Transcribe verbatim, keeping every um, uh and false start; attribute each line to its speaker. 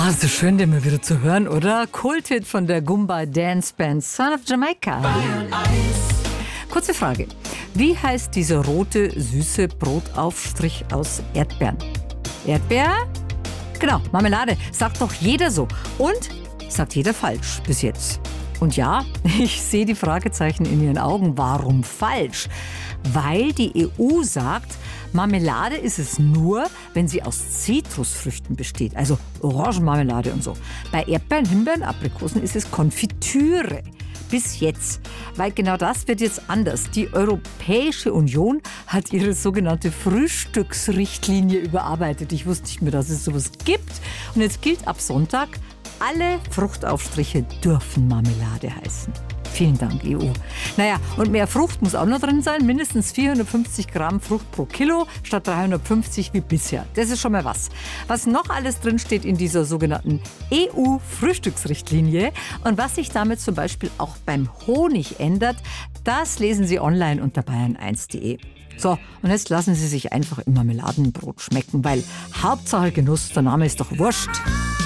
Speaker 1: Ah, so schön, den mal wieder zu hören, oder? Kulthit von der Goomba Dance Band Son of Jamaica. Kurze Frage. Wie heißt dieser rote, süße Brotaufstrich aus Erdbeeren? Erdbeer? Genau, Marmelade. Sagt doch jeder so. Und sagt jeder falsch bis jetzt. Und ja, ich sehe die Fragezeichen in Ihren Augen. Warum falsch? Weil die E U sagt, Marmelade ist es nur, wenn sie aus Zitrusfrüchten besteht, also Orangenmarmelade und so. Bei Erdbeeren, Himbeeren, Aprikosen ist es Konfitüre. Bis jetzt. Weil genau das wird jetzt anders. Die Europäische Union hat ihre sogenannte Frühstücksrichtlinie überarbeitet. Ich wusste nicht mehr, dass es sowas gibt. Und jetzt gilt ab Sonntag, alle Fruchtaufstriche dürfen Marmelade heißen. Vielen Dank, E U. Naja, und mehr Frucht muss auch noch drin sein. Mindestens vierhundertfünfzig Gramm Frucht pro Kilo statt dreihundertfünfzig wie bisher. Das ist schon mal was. Was noch alles drin steht in dieser sogenannten E U-Frühstücksrichtlinie und was sich damit zum Beispiel auch beim Honig ändert, das lesen Sie online unter bayern eins punkt de. So, und jetzt lassen Sie sich einfach im Marmeladenbrot schmecken, weil Hauptsache Genuss, der Name ist doch wurscht.